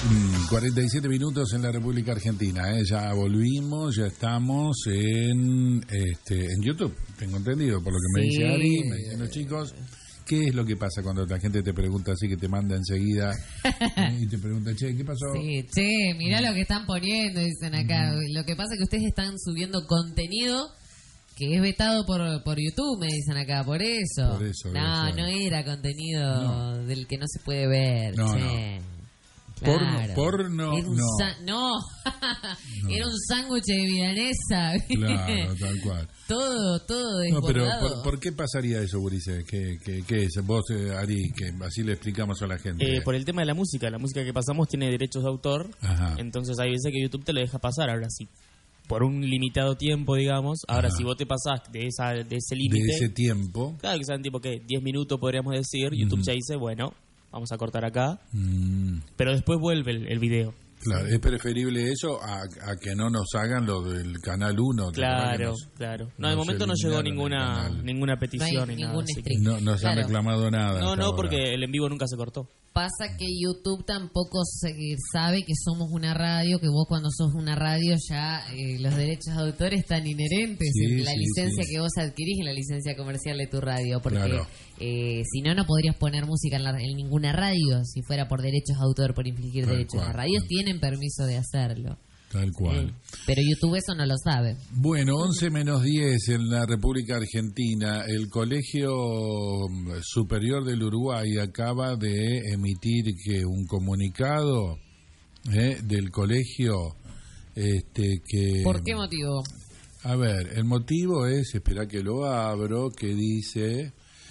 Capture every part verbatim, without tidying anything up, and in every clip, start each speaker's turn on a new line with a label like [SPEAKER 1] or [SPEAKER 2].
[SPEAKER 1] cuarenta y siete minutos en la República Argentina, ¿eh? Ya volvimos, ya estamos en este en YouTube, tengo entendido, por lo que me
[SPEAKER 2] Sí.
[SPEAKER 1] dice Ari, me dicen los chicos. ¿Qué es lo que pasa cuando la gente te pregunta así, que te manda enseguida eh, y te pregunta, che, ¿qué pasó?
[SPEAKER 2] Sí, che, mirá lo que están poniendo, dicen acá. Mm. Lo que pasa es que ustedes están subiendo contenido que es vetado por por YouTube, me dicen acá, por eso.
[SPEAKER 1] Por eso
[SPEAKER 2] no,
[SPEAKER 1] eso.
[SPEAKER 2] no era contenido
[SPEAKER 1] No.
[SPEAKER 2] del que no se puede ver,
[SPEAKER 1] No,
[SPEAKER 2] che.
[SPEAKER 1] no.
[SPEAKER 2] Claro.
[SPEAKER 1] Porno, porno,
[SPEAKER 2] Era un
[SPEAKER 1] no.
[SPEAKER 2] sa- no.
[SPEAKER 1] No.
[SPEAKER 2] Era un sándwich de milanesa.
[SPEAKER 1] Claro, tal cual.
[SPEAKER 2] Todo, todo
[SPEAKER 1] No, pero
[SPEAKER 2] desbordado.
[SPEAKER 1] ¿por, por qué pasaría eso, Gurice? ¿Qué, qué, qué es? Vos, eh, Ari, que así le explicamos a la gente.
[SPEAKER 3] Eh, por el tema de la música, la música que pasamos tiene derechos de autor,
[SPEAKER 1] Ajá.
[SPEAKER 3] entonces hay veces que YouTube te lo deja pasar, ahora sí, por un limitado tiempo, digamos, ahora
[SPEAKER 1] Ajá.
[SPEAKER 3] si vos te pasás de esa de ese
[SPEAKER 1] De ese
[SPEAKER 3] límite,
[SPEAKER 1] tiempo.
[SPEAKER 3] claro que sean tipo que diez minutos podríamos decir, YouTube
[SPEAKER 1] Ujú.
[SPEAKER 3] ya dice, bueno, vamos a cortar acá,
[SPEAKER 1] Mm,
[SPEAKER 3] pero después vuelve el, el video.
[SPEAKER 1] claro, es preferible eso a, a que no nos hagan lo del Canal uno.
[SPEAKER 3] Claro,
[SPEAKER 1] nos,
[SPEAKER 3] claro.
[SPEAKER 1] nos
[SPEAKER 3] No, de momento no llegó
[SPEAKER 1] eliminaron el
[SPEAKER 3] ninguna
[SPEAKER 1] canal.
[SPEAKER 3] ninguna petición
[SPEAKER 2] No hay
[SPEAKER 3] ni nada.
[SPEAKER 2] ningún
[SPEAKER 3] así que-
[SPEAKER 2] stream.
[SPEAKER 1] No nos han
[SPEAKER 2] Claro.
[SPEAKER 1] reclamado nada.
[SPEAKER 3] No,
[SPEAKER 1] hasta
[SPEAKER 3] no,
[SPEAKER 1] ahora.
[SPEAKER 3] porque el en vivo nunca se cortó.
[SPEAKER 2] Pasa que YouTube tampoco se, sabe que somos una radio, que vos cuando sos una radio ya eh, los derechos de autor están inherentes
[SPEAKER 1] Sí,
[SPEAKER 2] en la
[SPEAKER 1] sí,
[SPEAKER 2] licencia
[SPEAKER 1] sí.
[SPEAKER 2] que vos adquirís, en la licencia comercial de tu radio, porque
[SPEAKER 1] Claro.
[SPEAKER 2] eh, si no, no podrías poner música en, la- en ninguna radio si fuera por derechos de autor, por infligir
[SPEAKER 1] Tal
[SPEAKER 2] derechos.
[SPEAKER 1] cual,
[SPEAKER 2] Las radios
[SPEAKER 1] tal.
[SPEAKER 2] tienen permiso de hacerlo,
[SPEAKER 1] Tal cual.
[SPEAKER 2] eh, pero YouTube eso no lo sabe.
[SPEAKER 1] Bueno, once menos diez en la República Argentina. El Colegio Superior del Uruguay acaba de emitir que un comunicado eh, del colegio este, que...
[SPEAKER 2] ¿Por qué motivo?
[SPEAKER 1] A ver, el motivo es, espera que lo abro, que dice...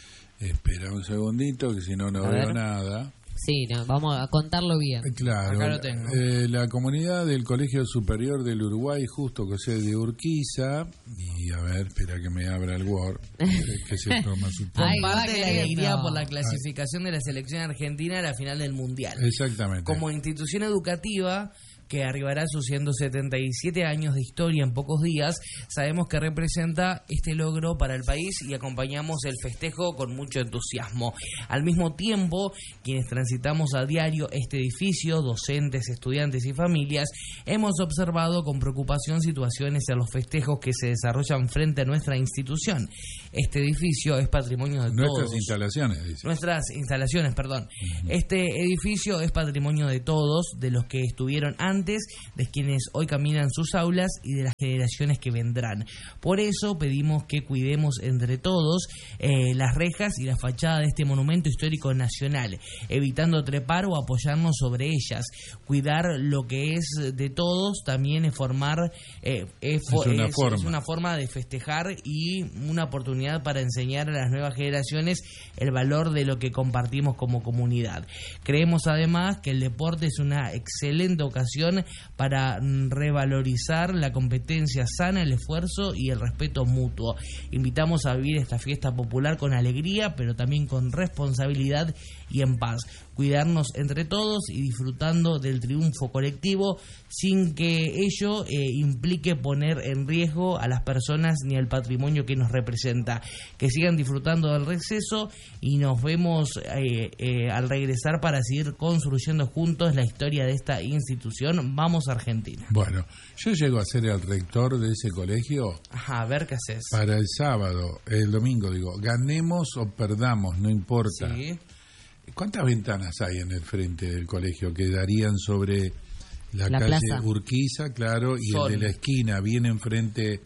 [SPEAKER 1] Espera un segundito, que si no, no
[SPEAKER 2] A
[SPEAKER 1] veo
[SPEAKER 2] ver.
[SPEAKER 1] nada.
[SPEAKER 2] Sí, no, vamos a contarlo bien.
[SPEAKER 1] Eh, Claro,
[SPEAKER 4] Acá lo tengo.
[SPEAKER 1] eh, la comunidad del Colegio Superior del Uruguay, justo que sea de Urquiza, y a ver, espera que me abra el Word, eh, que se toma su tiempo.
[SPEAKER 2] Ay, va
[SPEAKER 4] Parte de la
[SPEAKER 2] queriendo.
[SPEAKER 4] alegría por la clasificación de la selección argentina a la final del Mundial.
[SPEAKER 1] Exactamente.
[SPEAKER 4] Como institución educativa que arribará a sus ciento setenta y siete años de historia en pocos días, sabemos que representa este logro para el país y acompañamos el festejo con mucho entusiasmo. Al mismo tiempo, quienes transitamos a diario este edificio, docentes, estudiantes y familias, hemos observado con preocupación situaciones en los festejos que se desarrollan frente a nuestra institución. Este edificio es patrimonio de
[SPEAKER 1] Nuestras
[SPEAKER 4] todos.
[SPEAKER 1] instalaciones, dice.
[SPEAKER 4] Nuestras instalaciones, perdón. Este edificio es patrimonio de todos, de los que estuvieron antes, de quienes hoy caminan sus aulas y de las generaciones que vendrán. Por eso pedimos que cuidemos entre todos eh, las rejas y la fachada de este monumento histórico nacional, evitando trepar o apoyarnos sobre ellas. Cuidar lo que es de todos también es formar, eh, es, fo-
[SPEAKER 1] Es una
[SPEAKER 4] es-
[SPEAKER 1] forma.
[SPEAKER 4] es una forma de festejar y una oportunidad para enseñar a las nuevas generaciones el valor de lo que compartimos como comunidad. Creemos además que el deporte es una excelente ocasión para mm, revalorizar la competencia sana, el esfuerzo y el respeto mutuo. Invitamos a vivir esta fiesta popular con alegría, pero también con responsabilidad y en paz. Cuidarnos entre todos y disfrutando del triunfo colectivo sin que ello eh, implique poner en riesgo a las personas ni al patrimonio que nos representa. Que sigan disfrutando del receso y nos vemos eh, eh, al regresar para seguir construyendo juntos la historia de esta institución. Vamos Argentina.
[SPEAKER 1] Bueno, yo llego a ser el rector de ese colegio
[SPEAKER 4] Ajá, a ver qué haces.
[SPEAKER 1] para el sábado, el domingo, digo, ganemos o perdamos, no importa.
[SPEAKER 4] Sí.
[SPEAKER 1] ¿Cuántas ventanas hay en el frente del colegio que darían sobre la,
[SPEAKER 2] La
[SPEAKER 1] calle
[SPEAKER 2] plaza.
[SPEAKER 1] Urquiza, claro, y
[SPEAKER 4] Son.
[SPEAKER 1] el de la esquina viene enfrente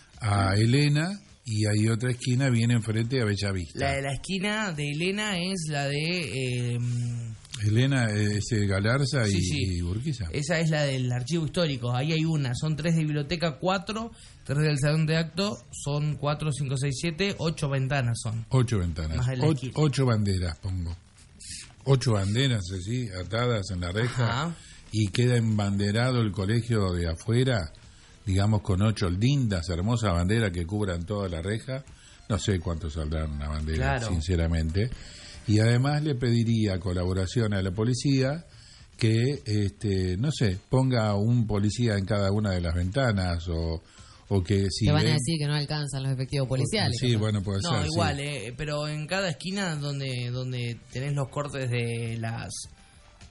[SPEAKER 1] a Elena y hay otra esquina viene enfrente a Bellavista?
[SPEAKER 4] La de la esquina de Elena es la de... eh,
[SPEAKER 1] Elena es eh, Galarza
[SPEAKER 4] Sí,
[SPEAKER 1] y,
[SPEAKER 4] sí.
[SPEAKER 1] y Urquiza.
[SPEAKER 4] esa es la del archivo histórico. Ahí hay una. Son tres de biblioteca, cuatro. Tres del salón de acto. Son cuatro, cinco, seis, siete. Ocho ventanas son.
[SPEAKER 1] Ocho ventanas,
[SPEAKER 4] Más de la
[SPEAKER 1] ocho,
[SPEAKER 4] esquina.
[SPEAKER 1] ocho banderas pongo. Ocho banderas así, atadas en la reja,
[SPEAKER 4] Ajá.
[SPEAKER 1] y queda embanderado el colegio de afuera, digamos con ocho lindas, hermosas banderas que cubran toda la reja. No sé cuánto saldrá una bandera,
[SPEAKER 4] Claro.
[SPEAKER 1] sinceramente. Y además le pediría colaboración a la policía, que, este, no sé, ponga un policía en cada una de las ventanas, o, o que si
[SPEAKER 2] Te van a
[SPEAKER 1] ven-
[SPEAKER 2] decir que no alcanzan los efectivos policiales.
[SPEAKER 1] Sí,
[SPEAKER 2] capaz.
[SPEAKER 1] bueno, puede
[SPEAKER 4] No,
[SPEAKER 1] ser.
[SPEAKER 4] igual,
[SPEAKER 1] sí.
[SPEAKER 4] eh, pero en cada esquina donde donde tenés los cortes de las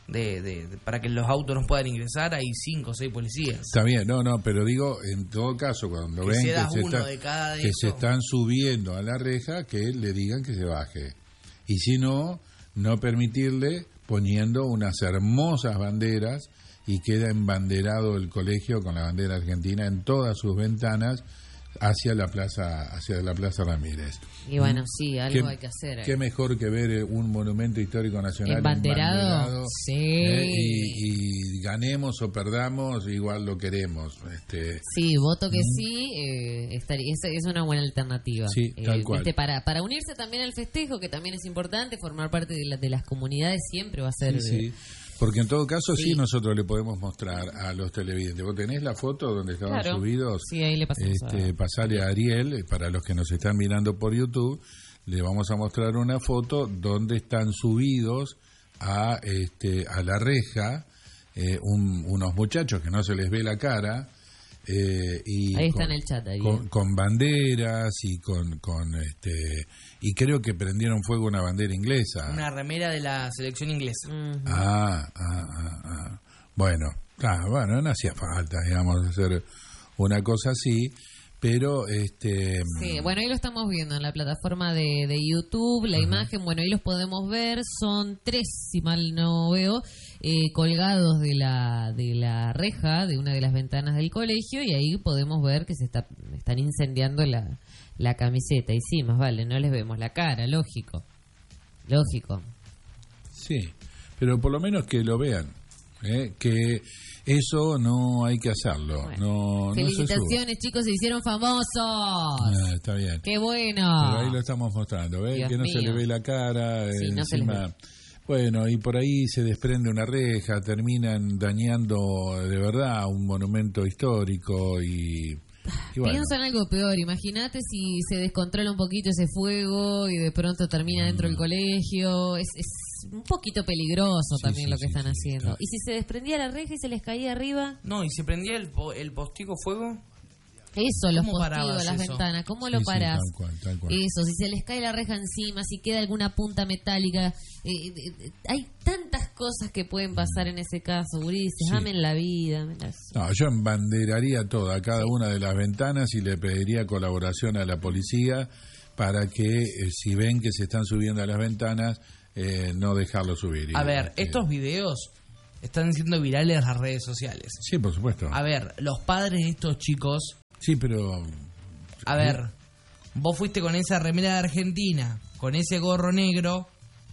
[SPEAKER 4] de, de, de- para que los autos no puedan ingresar, hay cinco o seis policías.
[SPEAKER 1] Está bien, no, no, pero digo, en todo caso, cuando
[SPEAKER 4] Que
[SPEAKER 1] ven que,
[SPEAKER 4] sea
[SPEAKER 1] se,
[SPEAKER 4] uno
[SPEAKER 1] está-
[SPEAKER 4] de cada de
[SPEAKER 1] que
[SPEAKER 4] eso.
[SPEAKER 1] se están subiendo a la reja, que le digan que se baje. Y si no, no permitirle poniendo unas hermosas banderas y queda embanderado el colegio con la bandera argentina en todas sus ventanas hacia la plaza hacia la plaza Ramírez.
[SPEAKER 2] Y bueno, sí, algo
[SPEAKER 1] ¿Qué-
[SPEAKER 2] hay que hacer. ahí.
[SPEAKER 1] Qué mejor que ver eh, un monumento histórico nacional
[SPEAKER 2] Embanderado,
[SPEAKER 1] embanderado,
[SPEAKER 2] sí.
[SPEAKER 1] eh, y, y ganemos o perdamos, igual lo queremos. Este,
[SPEAKER 2] Sí, voto que sí, eh, estaría, es, es una buena alternativa.
[SPEAKER 1] Sí, tal
[SPEAKER 2] Eh,
[SPEAKER 1] cual.
[SPEAKER 2] viste, para, para unirse también al festejo, que también es importante, formar parte de, la- de las comunidades siempre va a ser...
[SPEAKER 1] sí, sí. Porque en todo caso sí.
[SPEAKER 2] Sí.
[SPEAKER 1] nosotros le podemos mostrar a los televidentes. ¿Vos tenés la foto donde estaban
[SPEAKER 2] Claro.
[SPEAKER 1] subidos?
[SPEAKER 2] Sí, ahí le pasamos a-
[SPEAKER 1] Este, pasale a Ariel, eh, para los que nos están mirando por YouTube, le vamos a mostrar una foto donde están subidos a, este, a la reja eh, un- unos muchachos que no se les ve la cara. eh, y
[SPEAKER 2] Ahí está
[SPEAKER 1] con-
[SPEAKER 2] en el chat, Ariel.
[SPEAKER 1] con, con banderas y con, con este y creo que prendieron fuego una bandera inglesa.
[SPEAKER 4] Una remera de la selección inglesa.
[SPEAKER 2] Ujú.
[SPEAKER 1] Ah, ah, ah, ah. Bueno, ah, bueno, no hacía falta, digamos, hacer una cosa así, pero este
[SPEAKER 2] Sí, bueno, ahí lo estamos viendo en la plataforma de, de YouTube, la imagen, bueno, ahí los podemos ver, son tres, si mal no veo, eh, colgados de la de la reja de una de las ventanas del colegio y ahí podemos ver que se está están incendiando la, la camiseta y sí, más vale, no les vemos la cara, lógico, lógico.
[SPEAKER 1] sí, pero por lo menos que lo vean, ¿eh? Que eso no hay que hacerlo,
[SPEAKER 2] Bueno.
[SPEAKER 1] no, no se suba.
[SPEAKER 2] Felicitaciones, chicos, se hicieron famosos.
[SPEAKER 1] Ah, está bien.
[SPEAKER 2] ¡Qué bueno!
[SPEAKER 1] Pero ahí lo estamos mostrando, ¿ves?
[SPEAKER 2] Dios
[SPEAKER 1] Que no se
[SPEAKER 2] mío.
[SPEAKER 1] le ve la cara,
[SPEAKER 2] Sí,
[SPEAKER 1] eh,
[SPEAKER 2] no se les
[SPEAKER 1] encima. Bueno, y por ahí se desprende una reja, terminan dañando de verdad un monumento histórico y, y bueno.
[SPEAKER 2] Pienso en algo peor, imagínate si se descontrola un poquito ese fuego y de pronto termina dentro del colegio, es, es un poquito peligroso
[SPEAKER 1] Sí,
[SPEAKER 2] también
[SPEAKER 1] sí,
[SPEAKER 2] lo que
[SPEAKER 1] sí,
[SPEAKER 2] están
[SPEAKER 1] sí,
[SPEAKER 2] haciendo.
[SPEAKER 1] está.
[SPEAKER 2] ¿Y si se desprendía la reja y se les caía arriba?
[SPEAKER 4] No, y se prendía el, po- el postigo fuego.
[SPEAKER 2] Eso, los
[SPEAKER 4] ¿Cómo
[SPEAKER 2] postigos,
[SPEAKER 4] parabas
[SPEAKER 2] las
[SPEAKER 4] eso?
[SPEAKER 2] ventanas, ¿cómo
[SPEAKER 1] Sí,
[SPEAKER 2] lo
[SPEAKER 1] sí,
[SPEAKER 2] parás?
[SPEAKER 1] tal cual, tal cual.
[SPEAKER 2] Eso, si se les cae la reja encima, si queda alguna punta metálica, eh, eh, eh, hay tantas cosas que pueden pasar en ese caso, gurises,
[SPEAKER 1] Sí.
[SPEAKER 2] amen la vida. amen la-
[SPEAKER 1] No, yo embanderaría toda, cada una de las ventanas y le pediría colaboración a la policía para que eh, si ven que se están subiendo a las ventanas, eh, no dejarlo subir. Y,
[SPEAKER 4] A ver,
[SPEAKER 1] eh,
[SPEAKER 4] estos videos están siendo virales en las redes sociales.
[SPEAKER 1] Sí, por supuesto.
[SPEAKER 4] A ver, los padres de estos chicos,
[SPEAKER 1] Sí, pero...
[SPEAKER 4] a ver, vos fuiste con esa remera de Argentina, con ese gorro negro,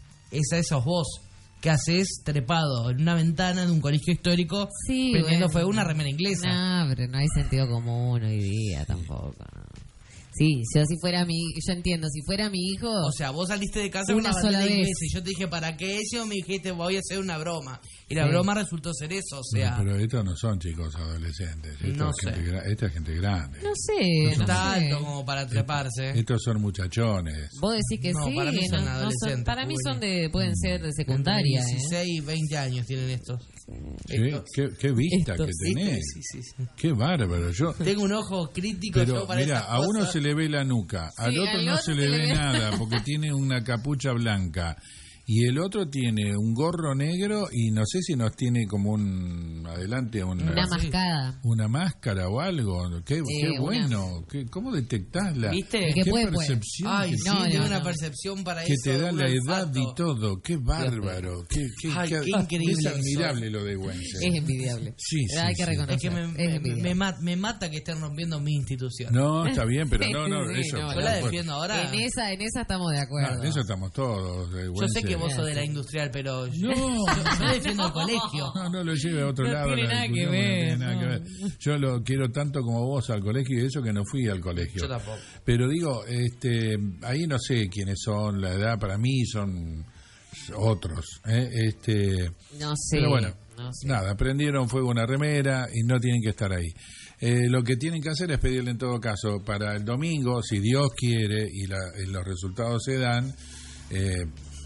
[SPEAKER 4] esa sos vos. ¿Qué haces trepado en una ventana de un colegio histórico
[SPEAKER 2] Sí,
[SPEAKER 4] prendiendo
[SPEAKER 2] bueno.
[SPEAKER 4] fuego una remera inglesa?
[SPEAKER 2] No, pero no hay sentido común hoy día tampoco. no. Sí, yo si fuera mi, yo entiendo, si fuera mi hijo,
[SPEAKER 4] O sea, vos saliste de casa con
[SPEAKER 2] Una
[SPEAKER 4] una bandera
[SPEAKER 2] sola vez.
[SPEAKER 4] inglesa y yo te dije, ¿para qué eso? Me dijiste, voy a hacer una broma. Y la
[SPEAKER 2] Sí.
[SPEAKER 4] broma resultó ser eso, o sea...
[SPEAKER 1] No, pero estos no son chicos adolescentes, esto
[SPEAKER 4] No
[SPEAKER 1] es gente,
[SPEAKER 4] sé.
[SPEAKER 1] gra- esta es gente grande.
[SPEAKER 2] no sé, no
[SPEAKER 4] Está
[SPEAKER 2] sé.
[SPEAKER 4] alto como para treparse.
[SPEAKER 1] Estos son muchachones.
[SPEAKER 2] Vos decís que
[SPEAKER 4] No,
[SPEAKER 2] sí,
[SPEAKER 4] para mí son
[SPEAKER 2] no- no
[SPEAKER 4] adolescentes,
[SPEAKER 2] para mí son
[SPEAKER 4] juveniles.
[SPEAKER 2] de, pueden ser de secundaria,
[SPEAKER 4] Entre
[SPEAKER 2] ¿eh?
[SPEAKER 4] dieciséis y veinte años tienen estos.
[SPEAKER 1] ¿Sí?
[SPEAKER 4] Estos.
[SPEAKER 1] ¿Qué, qué vista
[SPEAKER 2] Estos,
[SPEAKER 1] que tenés.
[SPEAKER 4] Sí, sí, sí.
[SPEAKER 1] Qué bárbaro. Yo,
[SPEAKER 4] Tengo un ojo crítico
[SPEAKER 1] pero
[SPEAKER 4] yo para
[SPEAKER 1] mira,
[SPEAKER 4] esas
[SPEAKER 1] a uno
[SPEAKER 4] cosas.
[SPEAKER 1] se le ve la nuca, al
[SPEAKER 2] Sí,
[SPEAKER 1] otro
[SPEAKER 2] al
[SPEAKER 1] no
[SPEAKER 2] otro
[SPEAKER 1] se le
[SPEAKER 2] se le
[SPEAKER 1] ve
[SPEAKER 2] ve-
[SPEAKER 1] nada porque tiene una capucha blanca. Y el otro tiene un gorro negro y no sé si nos tiene como un adelante una,
[SPEAKER 2] Una
[SPEAKER 4] Sí.
[SPEAKER 2] mascada.
[SPEAKER 1] una máscara o algo. Qué, qué
[SPEAKER 2] una-
[SPEAKER 1] bueno. Qué, ¿Cómo detectás la
[SPEAKER 4] ¿Viste?
[SPEAKER 2] El que
[SPEAKER 1] qué
[SPEAKER 2] puede, puede.
[SPEAKER 1] percepción
[SPEAKER 4] Ay,
[SPEAKER 1] que
[SPEAKER 4] sí,
[SPEAKER 2] No,
[SPEAKER 4] tiene
[SPEAKER 2] no,
[SPEAKER 4] una
[SPEAKER 2] no.
[SPEAKER 4] percepción para
[SPEAKER 1] que
[SPEAKER 4] eso.
[SPEAKER 1] te da
[SPEAKER 4] un
[SPEAKER 1] la edad
[SPEAKER 4] olfato.
[SPEAKER 1] y todo? Qué bárbaro. Qué, qué,
[SPEAKER 4] Ay,
[SPEAKER 1] qué-
[SPEAKER 4] qué increíble
[SPEAKER 1] Es
[SPEAKER 4] eso.
[SPEAKER 1] admirable lo de Wences.
[SPEAKER 2] Es envidiable.
[SPEAKER 1] Sí, sí,
[SPEAKER 2] Hay que
[SPEAKER 1] sí.
[SPEAKER 2] reconocer.
[SPEAKER 4] Es que me,
[SPEAKER 2] es
[SPEAKER 4] me,
[SPEAKER 2] envidiable.
[SPEAKER 4] me ma- me mata que estén rompiendo mi institución.
[SPEAKER 1] No, está bien, pero no, no,
[SPEAKER 2] Sí,
[SPEAKER 1] eso.
[SPEAKER 2] no,
[SPEAKER 1] por
[SPEAKER 4] Yo la
[SPEAKER 1] supuesto.
[SPEAKER 4] defiendo ahora.
[SPEAKER 2] En esa, en esa estamos de
[SPEAKER 1] No,
[SPEAKER 2] acuerdo.
[SPEAKER 1] en eso estamos todos. eh,
[SPEAKER 4] Yo sé
[SPEAKER 1] Wences.
[SPEAKER 4] que vos sos de la industrial, pero yo,
[SPEAKER 1] No.
[SPEAKER 4] yo, yo defiendo el colegio.
[SPEAKER 1] No, no lo lleve a otro
[SPEAKER 2] No
[SPEAKER 1] lado.
[SPEAKER 2] tiene
[SPEAKER 1] la
[SPEAKER 2] nada que
[SPEAKER 1] discusión,
[SPEAKER 2] ver,
[SPEAKER 1] tiene nada que
[SPEAKER 2] no.
[SPEAKER 1] ver. Yo lo quiero tanto como vos al colegio y eso que no fui al colegio.
[SPEAKER 4] Yo tampoco.
[SPEAKER 1] Pero digo, este, ahí no sé quiénes son, la edad para mí son otros. ¿eh? Este,
[SPEAKER 2] No sé.
[SPEAKER 1] pero bueno,
[SPEAKER 2] no sé.
[SPEAKER 1] nada, prendieron fuego una remera y no tienen que estar ahí. Eh, lo que tienen que hacer es pedirle en todo caso para el domingo, si Dios quiere y, la- y los resultados se dan, eh,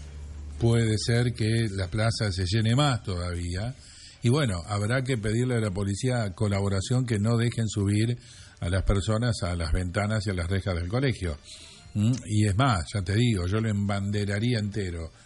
[SPEAKER 1] puede ser que la plaza se llene más todavía. Y bueno, habrá que pedirle a la policía colaboración que no dejen subir a las personas a las ventanas y a las rejas del colegio. ¿Mm? Y es más, ya te digo, yo lo embanderaría entero.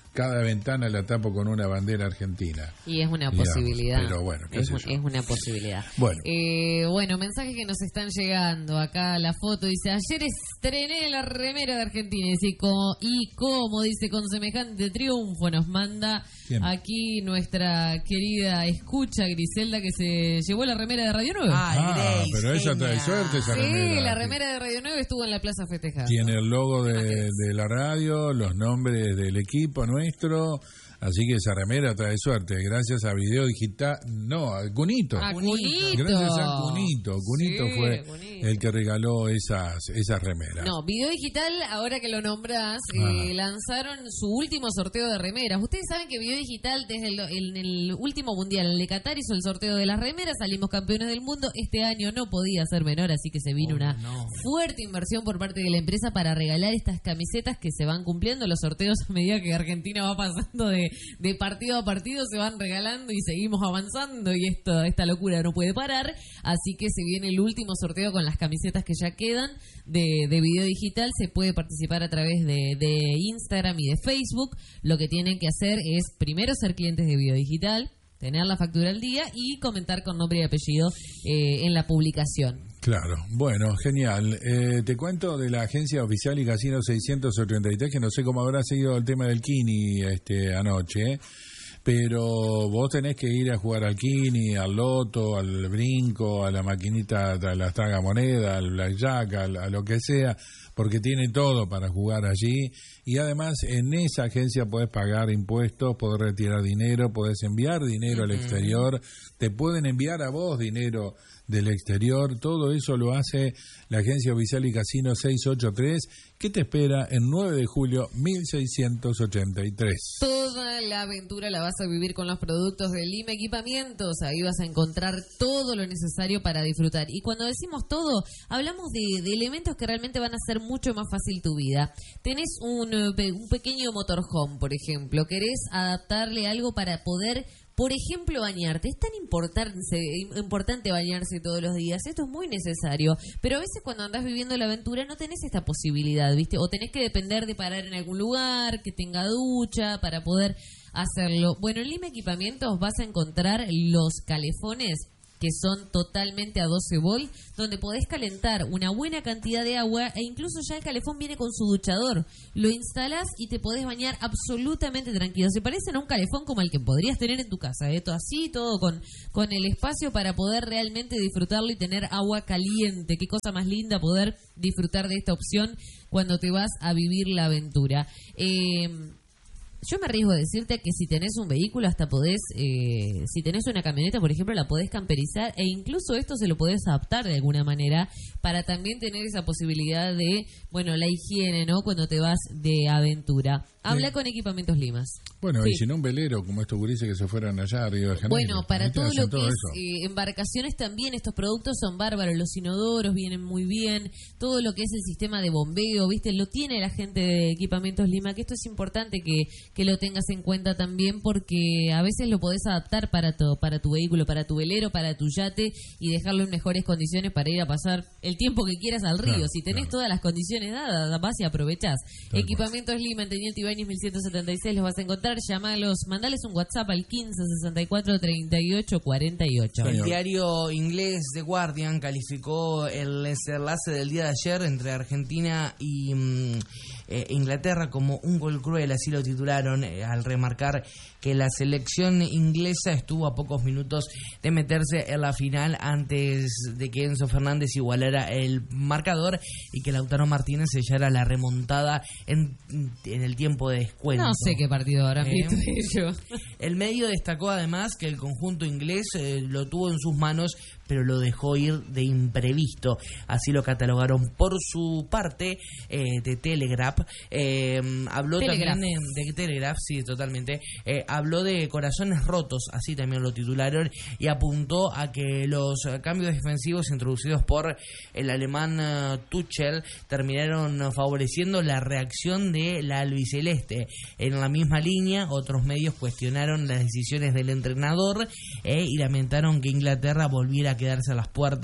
[SPEAKER 1] cada ventana la tapo con una bandera argentina.
[SPEAKER 2] Y es una
[SPEAKER 1] digamos.
[SPEAKER 2] posibilidad.
[SPEAKER 1] Pero bueno, qué
[SPEAKER 2] es,
[SPEAKER 1] sé
[SPEAKER 2] un-
[SPEAKER 1] yo.
[SPEAKER 2] es una posibilidad.
[SPEAKER 1] Bueno.
[SPEAKER 2] Eh, bueno, mensajes que nos están llegando. Acá la foto dice, ayer estrené la remera de Argentina. Y, dice, como, y como dice, con semejante triunfo nos manda
[SPEAKER 1] Bien.
[SPEAKER 2] aquí nuestra querida escucha Griselda, que se llevó la remera de Radio nueve.
[SPEAKER 4] Ay,
[SPEAKER 1] Ah,
[SPEAKER 4] Grace,
[SPEAKER 1] pero ella trae
[SPEAKER 4] genial.
[SPEAKER 1] suerte esa
[SPEAKER 2] sí,
[SPEAKER 1] remera.
[SPEAKER 2] la remera de Radio nueve estuvo en la plaza festejando.
[SPEAKER 1] Tiene el logo de,
[SPEAKER 2] Imágenes.
[SPEAKER 1] de la radio, los nombres del equipo nuestro, así que esa remera trae suerte, gracias a Video Digital, no, a Cunito.
[SPEAKER 2] A Cunito.
[SPEAKER 1] Gracias a Cunito. Cunito
[SPEAKER 2] Sí,
[SPEAKER 1] fue
[SPEAKER 2] Cunito.
[SPEAKER 1] el que regaló esas, esas remeras.
[SPEAKER 2] No, Video Digital, ahora que lo nombras,
[SPEAKER 1] Ah.
[SPEAKER 2] eh, lanzaron su último sorteo de remeras. Ustedes saben que Video Digital, desde el, el- el último mundial, el de Qatar, hizo el sorteo de las remeras, salimos campeones del mundo. Este año no podía ser menor, así que se vino
[SPEAKER 4] Oh,
[SPEAKER 2] una
[SPEAKER 4] no.
[SPEAKER 2] fuerte inversión por parte de la empresa para regalar estas camisetas que se van cumpliendo. Los sorteos, a medida que Argentina va pasando de, de partido a partido, se van regalando y seguimos avanzando, y esto, esta locura no puede parar. Así que se viene el último sorteo con las camisetas que ya quedan de, de Video Digital. Se puede participar a través de, de Instagram y de Facebook. Lo que tienen que hacer es primero ser clientes de Video Digital, tener la factura al día y comentar con nombre y apellido eh, en la publicación.
[SPEAKER 1] Claro, bueno, genial. Eh, te cuento de la agencia oficial y casino seiscientos ochenta y tres, que no sé cómo habrá sido el tema del Kini este, anoche, ¿eh? Pero vos tenés que ir a jugar al Kini, al Loto, al Brinco, a la maquinita, a la tragamoneda, al Blackjack, a, a lo que sea, porque tiene todo para jugar allí. Y además en esa agencia podés pagar impuestos, podés retirar dinero, podés enviar dinero al exterior, te pueden enviar a vos dinero del exterior. Todo eso lo hace la agencia oficial y casino seiscientos ochenta y tres, que te espera en nueve de julio mil seiscientos ochenta y tres.
[SPEAKER 2] Toda la aventura la vas a vivir con los productos de Lima Equipamientos. Ahí vas a encontrar todo lo necesario para disfrutar. Y cuando decimos todo, hablamos de, de elementos que realmente van a hacer mucho más fácil tu vida. Tenés un, eh, pe- un pequeño motorhome, por ejemplo. Querés adaptarle algo para poder, por ejemplo, bañarte. Es tan importante, importante bañarse todos los días. Esto es muy necesario. Pero a veces cuando andás viviendo la aventura no tenés esta posibilidad, ¿viste? O tenés que depender de parar en algún lugar, que tenga ducha, para poder hacerlo. Bueno, en Lima Equipamientos vas a encontrar los calefones que son totalmente a doce volt, donde podés calentar una buena cantidad de agua e incluso ya el calefón viene con su duchador. Lo instalás y te podés bañar absolutamente tranquilo. Se parecen a un calefón como el que podrías tener en tu casa, ¿eh? Todo así, todo con, con el espacio para poder realmente disfrutarlo y tener agua caliente. Qué cosa más linda poder disfrutar de esta opción cuando te vas a vivir la aventura. Eh... Yo me arriesgo a decirte que si tenés un vehículo hasta podés, eh, si tenés una camioneta, por ejemplo, la podés camperizar e incluso esto se lo podés adaptar de alguna manera para también tener esa posibilidad de, bueno, la higiene, ¿no? Cuando te vas de aventura. Habla
[SPEAKER 1] Sí.
[SPEAKER 2] con Equipamientos Limas.
[SPEAKER 1] Bueno,
[SPEAKER 2] Sí.
[SPEAKER 1] y si no un velero, como estos gurises que se fueron allá a Río de Janeiro.
[SPEAKER 2] Bueno, para
[SPEAKER 1] Ahí te
[SPEAKER 2] todo
[SPEAKER 1] hacen
[SPEAKER 2] lo que
[SPEAKER 1] todo
[SPEAKER 2] es
[SPEAKER 1] eso.
[SPEAKER 2] eh, embarcaciones también, estos productos son bárbaros. Los inodoros vienen muy bien. Todo lo que es el sistema de bombeo, ¿viste? Lo tiene la gente de Equipamientos Lima, que esto es importante que, que lo tengas en cuenta también, porque a veces lo podés adaptar para tu, para tu vehículo, para tu velero, para tu yate y dejarlo en mejores condiciones para ir a pasar el tiempo que quieras al río.
[SPEAKER 1] Claro,
[SPEAKER 2] si tenés
[SPEAKER 1] claro.
[SPEAKER 2] todas las condiciones dadas, vas y aprovechás.
[SPEAKER 1] Tal
[SPEAKER 2] Equipamientos Lima, en Teniente Ibáñez mil ciento setenta y seis, los vas a encontrar. Llamalos, mandales un WhatsApp al quince sesenta y cuatro treinta y ocho cuarenta y ocho.
[SPEAKER 1] Señor.
[SPEAKER 4] El diario inglés The Guardian calificó el desenlace del día de ayer entre Argentina y mm, eh, Inglaterra como un gol cruel, así lo titularon, eh, al remarcar que la selección inglesa estuvo a pocos minutos de meterse en la final antes de que Enzo Fernández igualara el marcador y que Lautaro Martínez sellara la remontada en, en el tiempo de descuento.
[SPEAKER 2] No sé qué partido habrán
[SPEAKER 4] Eh,
[SPEAKER 2] visto ellos.
[SPEAKER 4] El medio destacó además que el conjunto inglés eh, lo tuvo en sus manos, pero lo dejó ir de imprevisto. Así lo catalogaron. Por su parte, eh, de Telegraph, eh, habló
[SPEAKER 2] Telegraph.
[SPEAKER 4] también de, de Telegraph, sí, totalmente, eh, habló de corazones rotos, así también lo titularon, y apuntó a que los eh, cambios defensivos introducidos por el alemán eh, Tuchel terminaron eh, favoreciendo la reacción de la albiceleste. En la misma línea, otros medios cuestionaron las decisiones del entrenador eh, y lamentaron que Inglaterra volviera a quedarse a las puertas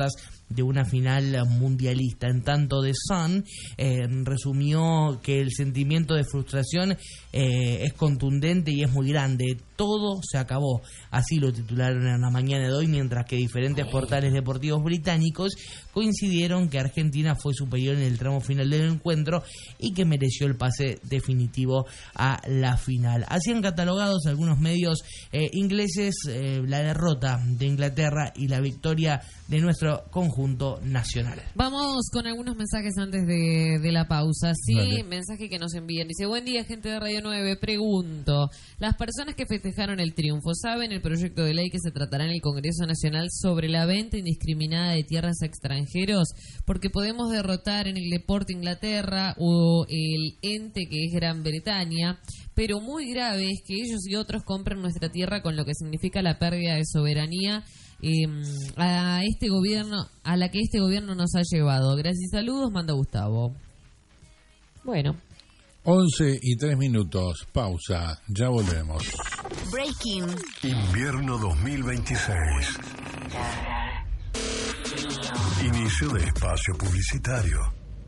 [SPEAKER 4] de una final mundialista. En tanto, The Sun eh, resumió que el sentimiento de frustración eh, es contundente y es muy grande. Todo se acabó. Así lo titularon en la mañana de hoy, mientras que diferentes portales deportivos británicos coincidieron que Argentina fue superior en el tramo final del encuentro y que mereció el pase definitivo a la final. Así han catalogados algunos medios eh, ingleses eh, la derrota de Inglaterra y la victoria de nuestro conjunto nacional.
[SPEAKER 2] Vamos con algunos mensajes antes de, de la pausa. Sí,
[SPEAKER 1] Dale.
[SPEAKER 2] mensaje que nos envían. Dice, buen día, gente de Radio nueve. Pregunto, ¿las personas que festejaron el triunfo saben el proyecto de ley que se tratará en el Congreso Nacional sobre la venta indiscriminada de tierras a extranjeros? Porque podemos derrotar en el deporte Inglaterra o el ente que es Gran Bretaña, pero muy grave es que ellos y otros compren nuestra tierra, con lo que significa la pérdida de soberanía eh, a este gobierno, a la que este gobierno nos ha llevado. Gracias y saludos, manda Gustavo. Bueno.
[SPEAKER 1] once y tres minutos, pausa, ya volvemos.
[SPEAKER 5] Breaking.
[SPEAKER 6] Invierno dos mil veintiséis. Inicio de espacio publicitario.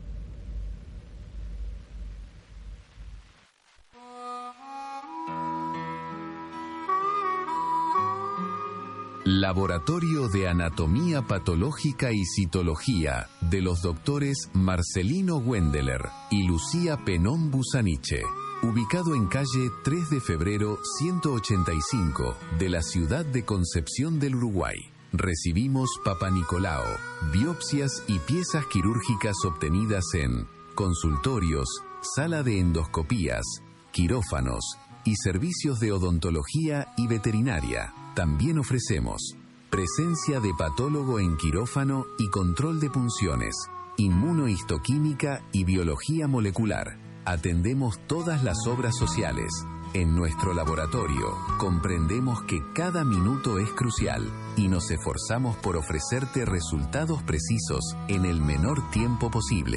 [SPEAKER 7] Laboratorio de Anatomía Patológica y Citología de los doctores Marcelino Wendeler y Lucía Penón Busaniche. Ubicado en calle tres de febrero ciento ochenta y cinco de la ciudad de Concepción del Uruguay. Recibimos Papa Nicolao, biopsias y piezas quirúrgicas obtenidas en consultorios, sala de endoscopías, quirófanos y servicios de odontología y veterinaria. También ofrecemos presencia de patólogo en quirófano y control de punciones, inmunohistoquímica y biología molecular. Atendemos todas las obras sociales. En nuestro laboratorio comprendemos que cada minuto es crucial y nos esforzamos por ofrecerte resultados precisos en el menor tiempo posible.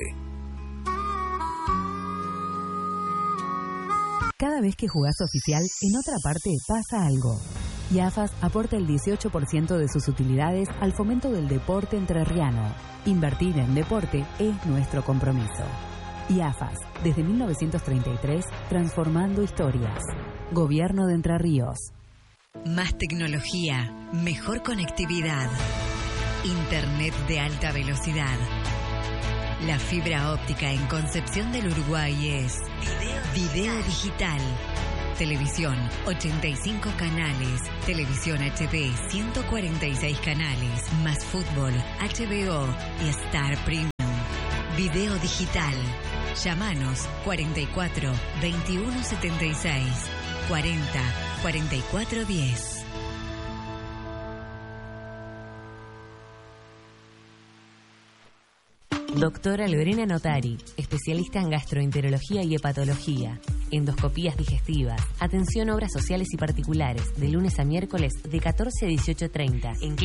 [SPEAKER 8] Cada vez que jugás oficial, en otra parte pasa algo. Y A F A S aporta el dieciocho por ciento de sus utilidades al fomento del deporte entrerriano. Invertir en deporte es nuestro compromiso. Y A F A S, desde mil novecientos treinta y tres, transformando historias. Gobierno de Entre Ríos.
[SPEAKER 5] Más tecnología, mejor conectividad, internet de alta velocidad. La fibra óptica en Concepción del Uruguay es Video Digital. Televisión, ochenta y cinco canales. Televisión H D, ciento cuarenta y seis canales. Más fútbol, H B O y Star Premium. Video Digital. Llámanos cuarenta y cuatro, veintiuno setenta y seis, cuarenta, cuarenta y cuatro diez.
[SPEAKER 9] Doctora Lorena Notari, especialista en gastroenterología y hepatología, endoscopías digestivas, atención obras sociales y particulares, de lunes a miércoles de catorce a dieciocho treinta. En